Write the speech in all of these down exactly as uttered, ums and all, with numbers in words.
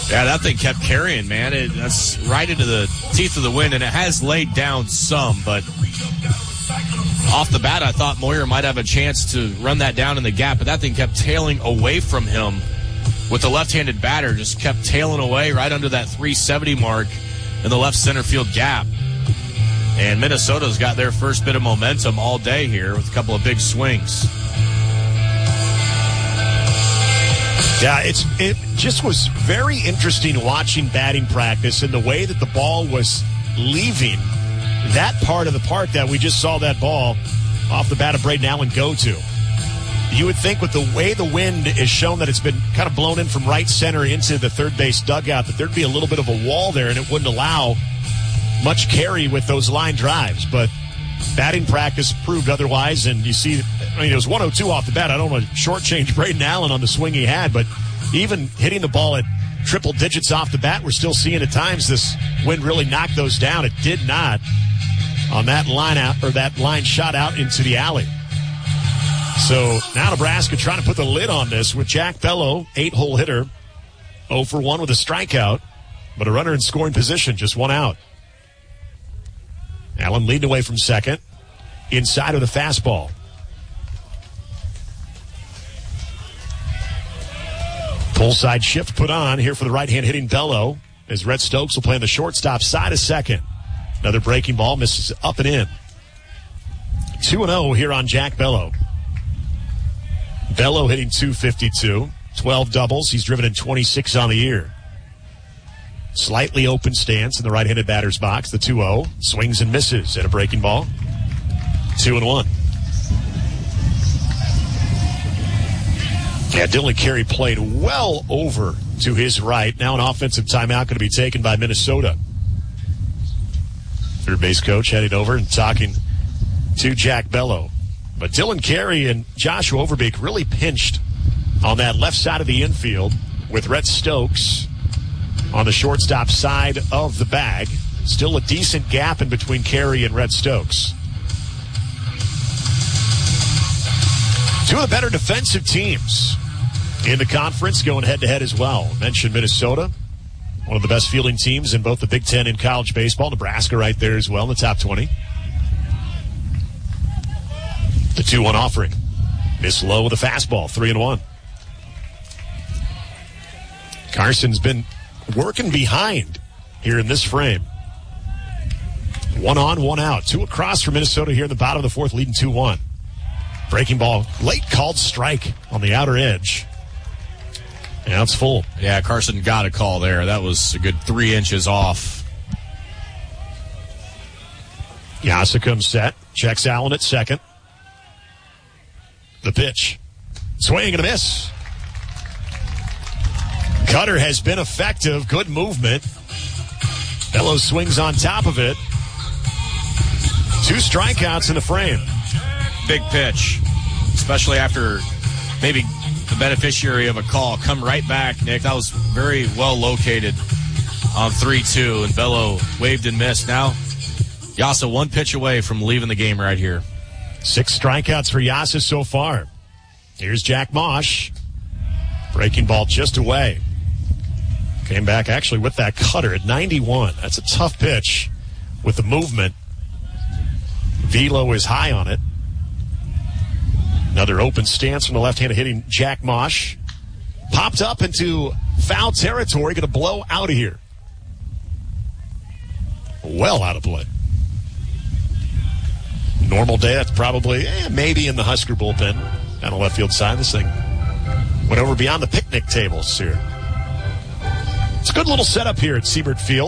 Yeah, that thing kept carrying, man. It, that's right into the teeth of the wind, and it has laid down some, but off the bat, I thought Moyer might have a chance to run that down in the gap, but that thing kept tailing away from him with the left-handed batter, just kept tailing away right under that three seventy mark in the left center field gap. And Minnesota's got their first bit of momentum all day here with a couple of big swings. Yeah, it's it just was very interesting watching batting practice and the way that the ball was leaving that part of the park that we just saw that ball off the bat of Braden Allen go to. You would think with the way the wind is shown that it's been kind of blown in from right center into the third base dugout that there'd be a little bit of a wall there and it wouldn't allow much carry with those line drives. But batting practice proved otherwise, and you see, I mean, it was one oh two off the bat. I don't want to shortchange Braden Allen on the swing he had, but even hitting the ball at triple digits off the bat, we're still seeing at times this wind really knock those down. It did not on that line out, or that line shot out into the alley. So now Nebraska trying to put the lid on this with Jack Bello, eight-hole hitter, oh for one with a strikeout, but a runner in scoring position, just one out. Allen leading away from second, inside of the fastball. Pull side shift put on here for the right-hand hitting Bello as Rhett Stokes will play on the shortstop side of second. Another breaking ball misses up and in. two and oh here on Jack Bello. Bello hitting two fifty-two, twelve doubles. He's driven in twenty-six on the year. Slightly open stance in the right-handed batter's box. The two oh. Swings and misses at a breaking ball. two and one. Yeah, Dylan Carey played well over to his right. Now an offensive timeout going to be taken by Minnesota. Third base coach heading over and talking to Jack Bello. But Dylan Carey and Joshua Overbeek really pinched on that left side of the infield with Rhett Stokes on the shortstop side of the bag. Still a decent gap in between Carey and Rhett Stokes. Two of the better defensive teams in the conference going head-to-head as well. Mentioned Minnesota, one of the best fielding teams in both the Big Ten and college baseball. Nebraska right there as well in the top twenty. The two one offering. Miss low with a fastball, three and one. Carson's been working behind here in this frame. One on, one out. Two across for Minnesota here in the bottom of the fourth, leading two one. Breaking ball, late called strike on the outer edge. Yeah, it's full. Yeah, Carson got a call there. That was a good three inches off. Yasa comes set. Checks Allen at second. The pitch. Swing and a miss. Cutter has been effective. Good movement. Bello swings on top of it. Two strikeouts in the frame. Big pitch, especially after maybe the beneficiary of a call. Come right back, Nick. That was very well located on three two, and Bello waved and missed. Now, Yasa one pitch away from leaving the game right here. Six strikeouts for Yasa so far. Here's Jack Mosh. Breaking ball just away. Came back actually with that cutter at ninety-one. That's a tough pitch with the movement. Velo is high on it. Another open stance from the left-handed hitting Jack Mosh. Popped up into foul territory. Going to blow out of here. Well out of play. Normal day, that's probably eh, maybe in the Husker bullpen on the left field side. This thing went over beyond the picnic tables here. It's a good little setup here at Siebert Field.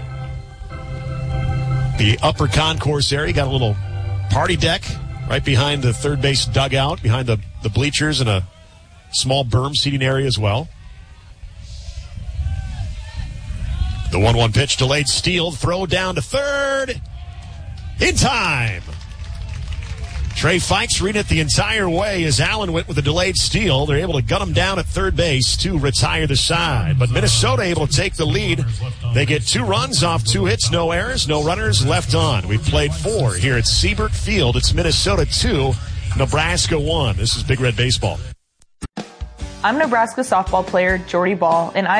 The upper concourse area, got a little party deck right behind the third base dugout, behind the, the bleachers, and a small berm seating area as well. The one one pitch, delayed steal, throw down to third. In time. Trey Fikes reading it the entire way as Allen went with a delayed steal. They're able to gun him down at third base to retire the side. But Minnesota able to take the lead. They get two runs off two hits, no errors, no runners left on. We've played four here at Siebert Field. It's Minnesota two, Nebraska one. This is Big Red Baseball. I'm Nebraska softball player Jordy Ball, and I